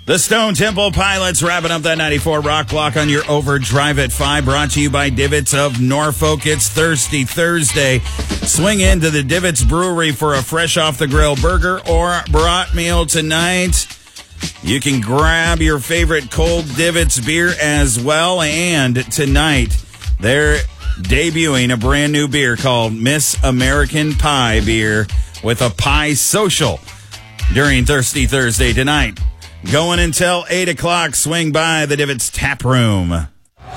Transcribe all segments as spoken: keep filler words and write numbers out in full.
The Stone Temple Pilots wrapping up that ninety-four Rock Block on your Overdrive at five, brought to you by Divots of Norfolk. It's Thirsty Thursday. Swing into the Divots Brewery for a fresh off the grill burger or brat meal tonight. You can grab your favorite cold Divots beer as well. And tonight, they're debuting a brand new beer called Miss American Pie Beer with a pie social during Thirsty Thursday tonight. Going until eight o'clock, swing by the Divots Tap Room.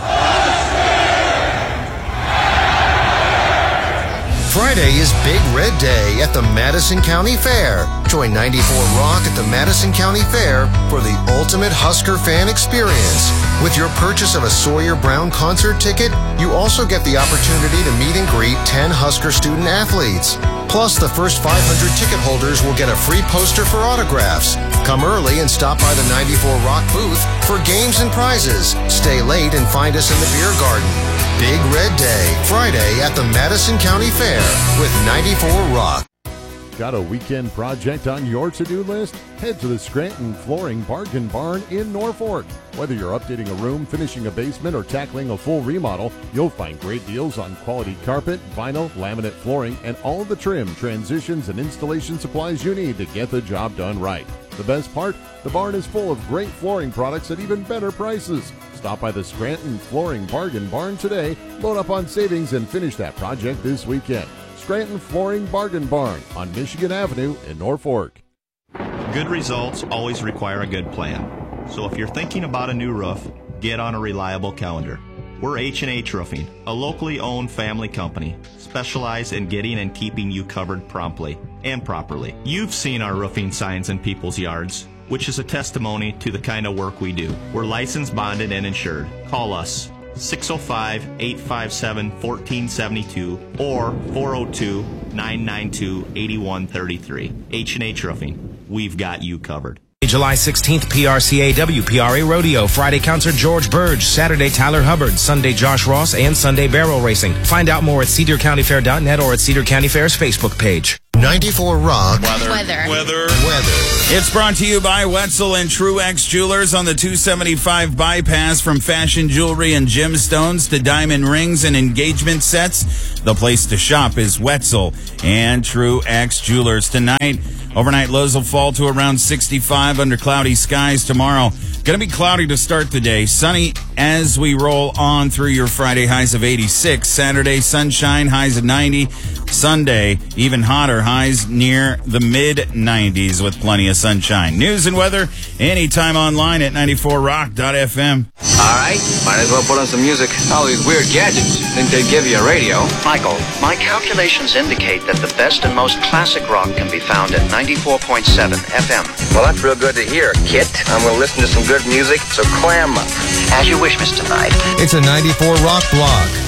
Friday is Big Red Day at the Madison County Fair. Join ninety-four Rock at the Madison County Fair for the ultimate Husker fan experience. With your purchase of a Sawyer Brown concert ticket, you also get the opportunity to meet and greet ten Husker student athletes. Plus, the first five hundred ticket holders will get a free poster for autographs. Come early and stop by the ninety-four Rock booth for games and prizes. Stay late and find us in the beer garden. Big Red Day, Friday at the Madison County Fair with ninety-four Rock. Got a weekend project on your to-do list? Head to the Scranton Flooring Bargain Barn in Norfolk. Whether you're updating a room, finishing a basement, or tackling a full remodel, you'll find great deals on quality carpet, vinyl, laminate flooring, and all the trim, transitions, and installation supplies you need to get the job done right. The best part? The barn is full of great flooring products at even better prices. Stop by the Scranton Flooring Bargain Barn today, load up on savings, and finish that project this weekend. Scranton Flooring Bargain Barn on Michigan Avenue in Norfolk. Good results always require a good plan. So if you're thinking about a new roof, get on a reliable calendar. We're H and H Roofing, a locally owned family company, specialized in getting and keeping you covered promptly and properly. You've seen our roofing signs in people's yards, which is a testimony to the kind of work we do. We're licensed, bonded, and insured. Call us six oh five, eight five seven, one four seven two or four oh two, nine nine two, eight one three three. H and H Roofing. We've got you covered. July sixteenth, P R C A W P R A Rodeo. Friday, concert George Burge. Saturday, Tyler Hubbard. Sunday, Josh Ross. And Sunday, barrel racing. Find out more at cedar county fair dot net or at Cedar County Fair's Facebook page. ninety-four Rock. Weather. Weather. Weather. Weather. It's brought to you by Wetzel and Truex Jewelers on the two seventy-five bypass. From fashion jewelry and gemstones to diamond rings and engagement sets, the place to shop is Wetzel and Truex Jewelers. Tonight, overnight lows will fall to around sixty-five under cloudy skies. Tomorrow, going to be cloudy to start the day. Sunny as we roll on through your Friday, highs of eighty-six. Saturday, sunshine, highs of ninety. Sunday, even hotter, highs near the mid nineties with plenty of sunshine. News and weather anytime online at ninety-four rock dot f m. All right, might as well put on some music. All these weird gadgets. Think they'd give you a radio? Michael, my calculations indicate that the best and most classic rock can be found at ninety-four point seven F M. Well, that's real good to hear, Kit. I'm going to listen to some good music, so clam up. As you wish, Mister Knight. It's a ninety-four Rock blog.